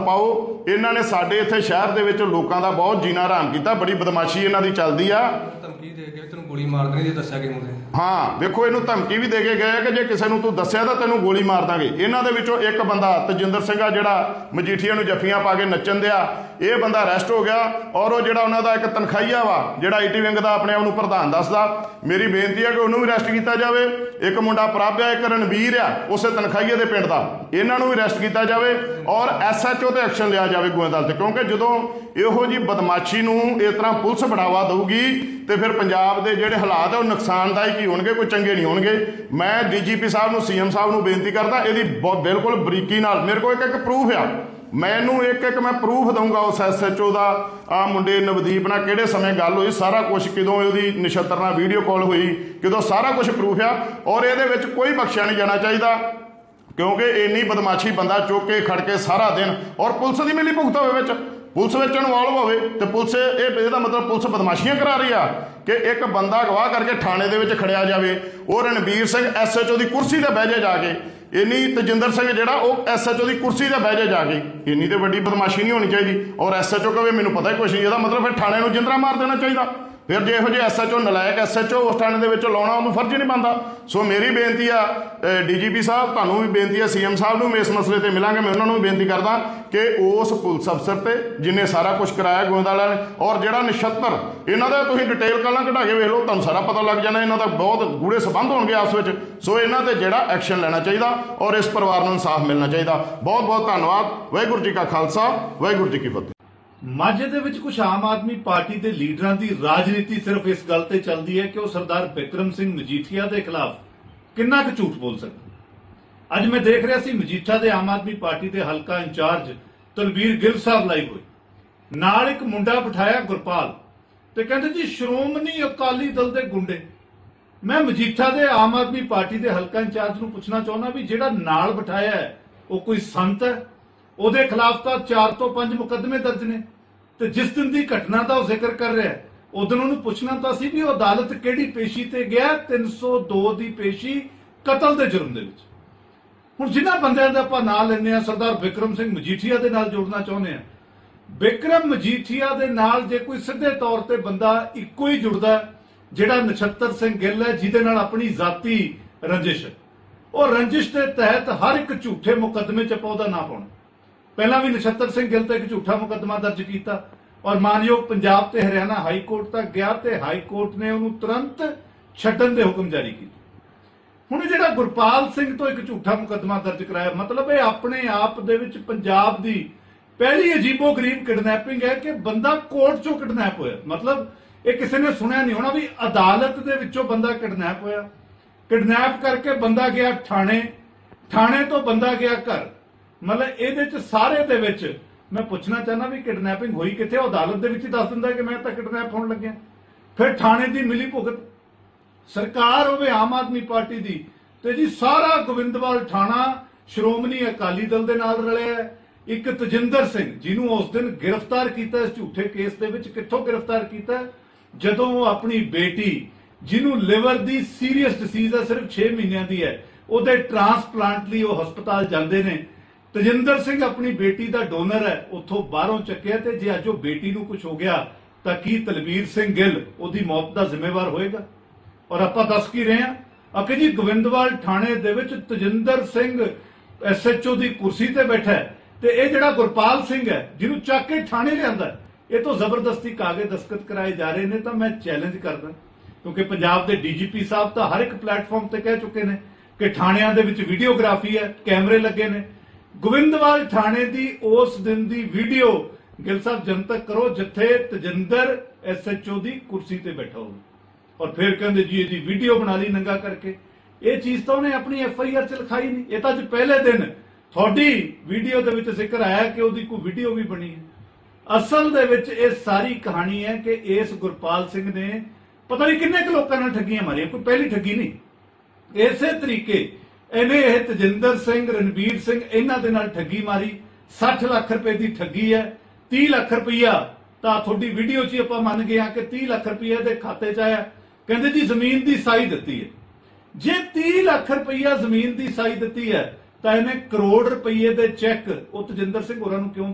पाओ। इन्हां ने साडे इत्थे शहर दे विच लोकां दा बहुत जीना हराम कीता, बड़ी बदमाशी इन्हां दी चलदी आ। धमकी दे के तैनूं गोली मार देनी जे दस्सिया कि मुझे। हाँ देखो, इनू धमकी भी दे के गए कि जे किसी नूं तूं दस्सिया तां तैनूं गोली मार दांगे। इन्हां दे विचों एक बंदा तजिंदर सिंह आ जिहड़ा मजीठीआ नूं जफ्फियां पा के नच्चण दिया, ये बंदा अरैसट हो गया। और वो जिहड़ा उन्हां दा एक तनखाईया वा जिहड़ा IT विंग दा अपने आप नूं प्रधान दसदा, मेरी बेनती है कि उन्होंने भी अरैसट किया जाए। एक मुंडा प्रभ आ, एक रणबीर आ उस तनखाईए के पिंड का, इन्हों भी अरैसट किया जाए और SHO ते एक्शन लिया जाए गोਇੰਦਵਾਲ ते। क्योंकि जो ਇਹੋ जी बदमाशी नूं इस तरह पुलिस बढ़ावा देगी तो फिर पंजाब के जोड़े हालात है वो नुकसानदायक ही होणगे, कोई चंगे नहीं होणगे। मैं DGP साहब नूं CM साहब नूं बेनती करदा, इहदी बिल्कुल बरीकी नाल मेरे को एक प्रूफ आ, मैनू एक मैं प्रूफ दूंगा उस SHO का। आ मुंडे नवदीप नाल किहड़े समय गल हुई, सारा कुछ किदों उहदी नछत्तर नाल वीडियो कॉल हुई, किदों सारा कुछ प्रूफ आ। और इहदे विच कोई बख्शिया नहीं जाना चाहिए, क्योंकि इन्नी बदमाशी बंदा चुक के खड़ के सारा दिन और पुलिस की मिली भुगत होवे विच, पुलिस विच इनवॉल्व होवे ते पुलिस ਇਹਦਾ मतलब पुलिस बदमाशियां करा रही आ कि एक बंदा गवाह करके थाने दे विच खड़िया जावे। ਉਹ रणबीर सिंह SHO की कुर्सी ते बह जाए जाके, इन्नी तजिंदर सिंह जिहड़ा वो SHO की कुर्सी ते बह जाए जाके, इन्नी तो वड्डी बदमाशी नहीं होनी चाहिए। और SHO कहे मैनूं पता ही कुछ नहीं, ਇਹਦਾ मतलब फिर थाने नूं जिंदरा मार देना चाहिए। फिर जो यहो ਜਿਹੇ SHO नलायक SHO उस थाने ਦੇ ਵਿੱਚ ਲਾਉਣਾ ਉਹਨੂੰ फर्ज ही नहीं बनता। सो मेरी बेनती आ DGP साहब, ਤੁਹਾਨੂੰ भी बेनती है CM साहब ਨੂੰ, इस मसले ਤੇ मिलांगे, मैं उन्होंने भी बेनती करदा कि उस पुलिस अफसर ਤੇ जिन्हें सारा कुछ कराया गोਇੰਦਵਾਲ वाले और ਜਿਹੜਾ नछत्तर ਇਹਨਾਂ ਦਾ ਤੁਸੀਂ डिटेल ਕੱਲ੍ਹ ਕਢਾ ਕੇ ਵੇਖ ਲਓ, ਤੁਹਾਨੂੰ ਸਾਰਾ ਪਤਾ ਲੱਗ ਜਾਣਾ ਇਹਨਾਂ ਦਾ ਬਹੁਤ ਗੂੜੇ ਸੰਬੰਧ ਹੋਣਗੇ ਆਪਸ ਵਿੱਚ। ਸੋ ਇਹਨਾਂ ਤੇ ਜਿਹੜਾ ਐਕਸ਼ਨ ਲੈਣਾ ਚਾਹੀਦਾ और इस परिवार ਨੂੰ ਇਨਸਾਫ ਮਿਲਣਾ ਚਾਹੀਦਾ। ਬਹੁਤ ਬਹੁਤ ਧੰਨਵਾਦ। ਵਾਹਿਗੁਰੂ ਜੀ ਕਾ ਖਾਲਸਾ, ਵਾਹਿਗੁਰੂ ਜੀ ਕੀ ਫਤਿਹ। ਮਾਝੇ ਦੇ ਵਿੱਚ ਕੁਝ ਆਮ ਆਦਮੀ ਪਾਰਟੀ ਦੇ ਲੀਡਰਾਂ ਦੀ ਰਾਜਨੀਤੀ ਸਿਰਫ ਇਸ ਗੱਲ ਤੇ ਚੱਲਦੀ ਹੈ ਕਿ ਉਹ ਸਰਦਾਰ ਬਿਕਰਮ ਸਿੰਘ ਮਜੀਠੀਆ ਦੇ ਖਿਲਾਫ ਕਿੰਨਾ ਕੁ ਝੂਠ ਬੋਲ ਸਕਦੇ। ਅੱਜ ਮੈਂ ਦੇਖ ਰਿਹਾ ਸੀ ਮਜੀਠਾ ਦੇ ਆਮ ਆਦਮੀ ਪਾਰਟੀ ਦੇ ਹਲਕਾ ਇੰਚਾਰਜ ਤਲਵੀਰ ਗਿੱਲ ਸਾਹਿਬ ਲਾਈਵ ਹੋਏ, ਨਾਲ ਇੱਕ ਮੁੰਡਾ ਬਿਠਾਇਆ ਗੁਰਪਾਲ, ਤੇ ਕਹਿੰਦੇ ਜੀ ਸ਼੍ਰੋਮਣੀ ਅਕਾਲੀ ਦਲ ਦੇ ਗੁੰਡੇ। ਮੈਂ ਮਜੀਠਾ ਦੇ ਆਮ ਆਦਮੀ ਪਾਰਟੀ ਦੇ ਹਲਕਾ ਇੰਚਾਰਜ ਨੂੰ ਪੁੱਛਣਾ ਚਾਹੁੰਦਾ ਵੀ ਜਿਹੜਾ ਨਾਲ ਬਿਠਾਇਆ ਹੈ ਉਹ ਕੋਈ ਸੰਤ ਹੈ? ਉਹਦੇ ਖਿਲਾਫ ਤਾਂ 4 ਤੋਂ 5 ਮੁਕੱਦਮੇ ਦਰਜ ਨੇ, ਤੇ ਜਿਸ ਦਿਨ ਦੀ ਘਟਨਾ ਦਾ ਉਹ ਜ਼ਿਕਰ ਕਰ ਰਿਹਾ ਉਦੋਂ ਉਹਨੂੰ ਪੁੱਛਣਾ ਤਾਂ ਸੀ ਵੀ ਉਹ ਅਦਾਲਤ ਕਿਹੜੀ ਪੇਸ਼ੀ ਤੇ ਗਿਆ। 302 ਦੀ ਪੇਸ਼ੀ ਕਤਲ ਦੇ ਜੁਰਮ ਦੇ ਵਿੱਚ। ਹੁਣ ਜਿਨ੍ਹਾਂ ਬੰਦਿਆਂ ਦਾ ਆਪਾਂ ਨਾਂ ਲੈਂਦੇ ਆ, ਸਰਦਾਰ ਬਿਕਰਮ ਸਿੰਘ ਮਜੀਠੀਆ ਦੇ ਨਾਲ ਜੋੜਨਾ ਚਾਹੁੰਦੇ ਆ। ਬਿਕਰਮ ਮਜੀਠੀਆ ਦੇ ਨਾਲ ਜੇ ਕੋਈ ਸਿੱਧੇ ਤੌਰ ਤੇ ਬੰਦਾ ਇੱਕੋ ਹੀ ਜੁੜਦਾ ਜਿਹੜਾ ਨਛੱਤਰ ਸਿੰਘ ਗਿੱਲ ਹੈ, ਜਿਹਦੇ ਨਾਲ ਆਪਣੀ ਜ਼ਾਤੀ ਰੰਜਿਸ਼ ਹੈ, ਉਹ ਰੰਜਿਸ਼ ਦੇ ਤਹਿਤ ਹਰ ਇੱਕ ਝੂਠੇ ਮੁਕੱਦਮੇ 'ਚ ਆਪਾਂ ਉਹਦਾ ਨਾਂ ਪਾਉਣਾ। ਪਹਿਲਾਂ ਵੀ ਨਛੱਤਰ ਸਿੰਘ ਗਿੱਲ ਤੇ ਇੱਕ ਝੂਠਾ ਮੁਕੱਦਮਾ ਦਰਜ ਕੀਤਾ ਔਰ ਮਾਨਯੋਗ ਪੰਜਾਬ ਤੇ ਹਰਿਆਣਾ ਹਾਈ ਕੋਰਟ ਤੱਕ ਗਿਆ ਤੇ ਹਾਈ ਕੋਰਟ ਨੇ ਉਹਨੂੰ ਤੁਰੰਤ ਛੱਡਣ ਦੇ ਹੁਕਮ ਜਾਰੀ ਕੀਤੇ। ਹੁਣ ਜਿਹੜਾ ਗੁਰਪਾਲ ਸਿੰਘ ਤੋਂ ਇੱਕ ਝੂਠਾ ਮੁਕੱਦਮਾ ਦਰਜ ਕਰਾਇਆ, ਮਤਲਬ ਇਹ ਆਪਣੇ ਆਪ ਦੇ ਵਿੱਚ ਪੰਜਾਬ ਦੀ ਪਹਿਲੀ ਅਜੀਬੋ-ਗਰੀਬ ਕਿਡਨੈਪਿੰਗ ਹੈ ਕਿ ਬੰਦਾ ਕੋਰਟ ਚੋਂ ਕਿਡਨੈਪ ਹੋਇਆ। ਮਤਲਬ ਇਹ ਕਿਸੇ ਨੇ ਸੁਣਿਆ ਨਹੀਂ ਹੋਣਾ ਵੀ ਅਦਾਲਤ ਦੇ ਵਿੱਚੋਂ ਬੰਦਾ ਕਿਡਨੈਪ ਹੋਇਆ, ਕਿਡਨੈਪ ਕਰਕੇ ਬੰਦਾ ਗਿਆ ਥਾਣੇ, ਥਾਣੇ ਤੋਂ ਬੰਦਾ ਗਿਆ ਘਰ। मतलब ये सारे दे विच मैं पूछना चाहना भी किडनैपिंग हुई कितने? अदालत दे विच ही दस दिंदा कि मैं तो किडनैप होने लग्या। फिर थाने की मिली भुगत सरकार होवे आम आदमी पार्टी की, तो जी सारा गोविंदवाल थाना श्रोमणी अकाली दल दे नाल रलिया है। एक तजिंदर सिंह जिन्होंने उस दिन गिरफ्तार किया इस झूठे केस दे विच, कित्थों गिरफ्तार किया? जदों अपनी बेटी जिन्हों लिवर की सीरीयस डिसीज है, सिर्फ 6 महीनों की है, उहदे ट्रांसप्लांट लई वो हस्पताल जांदे ने। तजिंदर सिंह अपनी बेटी का डोनर है, उतों बाहरों चक्या, तो जे अज बेटी नूं कुछ हो गया तो की तलवीर सिंह गिल उहदी मौत का जिम्मेवार होएगा? और आपां दस की रहे हैं कि जी गोविंदवाल थाने दे विच तजिंदर सिंह SHO की कुर्सी ते बैठा है, तो यह जिहड़ा गुरपाल सिंह है जिन्हों चक के थाने लिआंदा, ये तो जबरदस्ती कागज दस्तखत कराए जा रहे हैं। तो मैं चैलेंज करदा, क्योंकि पंजाब के DGP साहब तो हर एक प्लेटफॉर्म पर कह चुके हैं कि थाणियां दे विच वीडियोग्राफी है, कैमरे लगे ने। गोविंदवाल थाने की उस दिन की वीडियो गिल साहब जनतक करो जिथे तजिंदर SHO की कुर्सी ते बैठा हो, और फिर कहते जी ये वीडियो बना ली नंगा करके। ये चीज तो उन्हें अपनी FIR च लिखाई नहीं। ये तो अज पहले दिन थोड़ी वीडियो दे विच जिक्र आया कि उसकी कोई वीडियो भी बनी है। असल दे विच ये सारी कहानी है कि इस गुरपाल सिंह ने पता नहीं किन्ने क लोकां नाल ठगियां मारियां, कोई पहली ठगी नहीं। इसे तरीके इन्हें तजिंदर सिंह, रणबीर सिंह, इन्हां दे नाल ठगी मारी। 60 लाख रुपए की ठगी है। 30 लाख रुपया तो थोड़ी वीडियो च आपां मन गए कि 30 लाख रुपया दे खाते च आया। कहते जी जमीन की साई दी है। जे 30 लाख रुपया जमीन की साई दी है तो इन्हें करोड़ रुपये के चैक वो तजिंदर सिंह होरां नूं क्यों